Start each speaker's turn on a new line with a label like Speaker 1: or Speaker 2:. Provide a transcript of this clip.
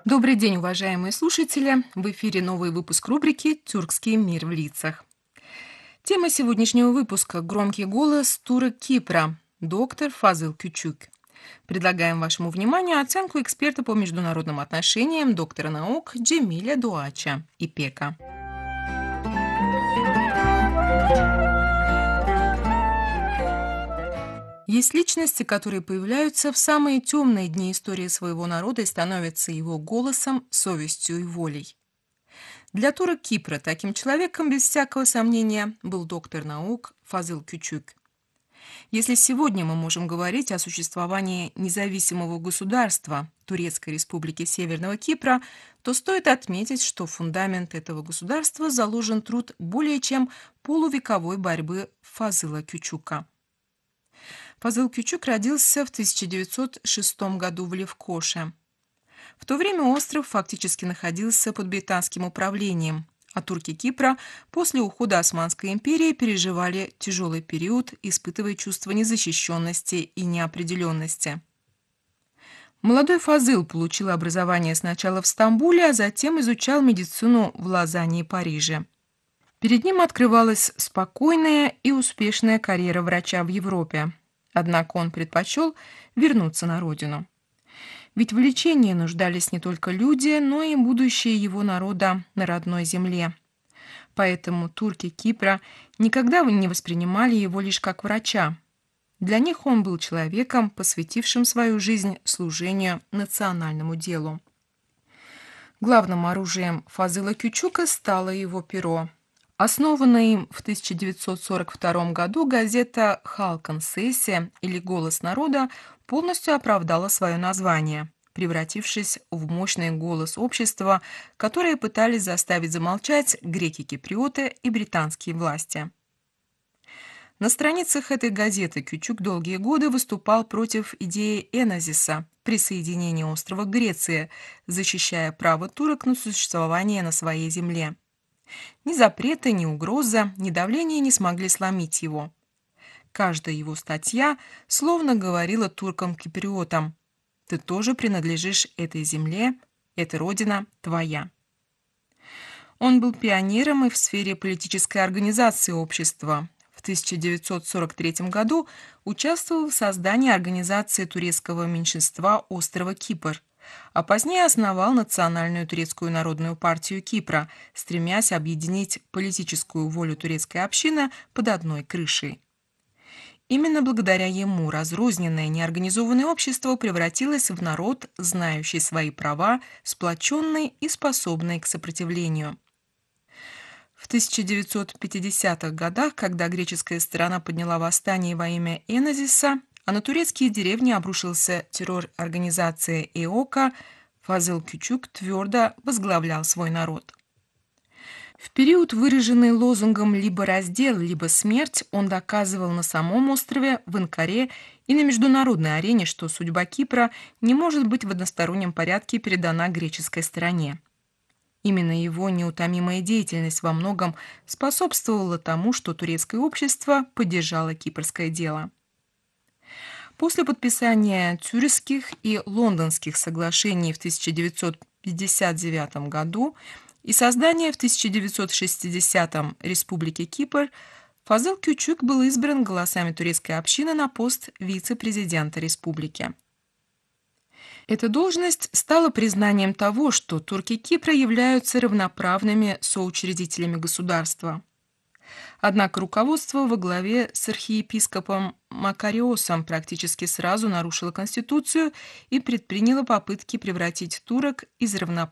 Speaker 1: Добрый день, уважаемые слушатели! В эфире новый выпуск рубрики «Тюркский мир в лицах». Тема сегодняшнего выпуска – громкий голос турок Кипра, доктор Фазыл Кючук. Предлагаем вашему вниманию оценку эксперта по международным отношениям, доктора наук Джемиля Дуача, ИПЕКа. Есть личности, которые появляются в самые темные дни истории своего народа и становятся его голосом, совестью и волей. Для турок Кипра таким человеком, без всякого сомнения, был доктор наук Фазыл Кючук. Если сегодня мы можем говорить о существовании независимого государства Турецкой Республики Северного Кипра, то стоит отметить, что в фундамент этого государства заложен труд более чем полувековой борьбы Фазыла Кючука. Фазыл Кючук родился в 1906 году в Левкоше. В то время остров фактически находился под британским управлением, а турки Кипра после ухода Османской империи переживали тяжелый период, испытывая чувство незащищенности и неопределенности. Молодой Фазыл получил образование сначала в Стамбуле, а затем изучал медицину в Лозанне и Париже. Перед ним открывалась спокойная и успешная карьера врача в Европе. Однако он предпочел вернуться на родину. Ведь в лечении нуждались не только люди, но и будущее его народа на родной земле. Поэтому турки Кипра никогда не воспринимали его лишь как врача. Для них он был человеком, посвятившим свою жизнь служению национальному делу. Главным оружием Фазыла Кючука стало его перо. Основанная им в 1942 году газета «Халкан Сессия» или «Голос народа» полностью оправдала свое название, превратившись в мощный голос общества, которые пытались заставить замолчать греки-киприоты и британские власти. На страницах этой газеты Кючук долгие годы выступал против идеи Энозиса, присоединения острова к Греции, защищая право турок на существование на своей земле. Ни запреты, ни угроза, ни давление не смогли сломить его. Каждая его статья словно говорила туркам-киприотам: «Ты тоже принадлежишь этой земле, эта родина твоя». Он был пионером и в сфере политической организации общества. В 1943 году участвовал в создании организации турецкого меньшинства острова Кипр, а позднее основал Национальную турецкую народную партию Кипра, стремясь объединить политическую волю турецкой общины под одной крышей. Именно благодаря ему разрозненное неорганизованное общество превратилось в народ, знающий свои права, сплоченный и способный к сопротивлению. В 1950-х годах, когда греческая сторона подняла восстание во имя Энозиса, а на турецкие деревни обрушился террор организации ЭОКа, Фазыл Кючук твердо возглавлял свой народ. В период, выраженный лозунгом «либо раздел, либо смерть», он доказывал на самом острове, в Анкаре и на международной арене, что судьба Кипра не может быть в одностороннем порядке передана греческой стороне. Именно его неутомимая деятельность во многом способствовала тому, что турецкое общество поддержало кипрское дело. После подписания Цюрихских и Лондонских соглашений в 1959 году и создания в 1960-м Республики Кипр, Фазыл Кючук был избран голосами турецкой общины на пост вице-президента республики. Эта должность стала признанием того, что турки Кипра являются равноправными соучредителями государства. Однако руководство во главе с архиепископом Макариосом практически сразу нарушило конституцию и предприняло попытки превратить турок из равноправных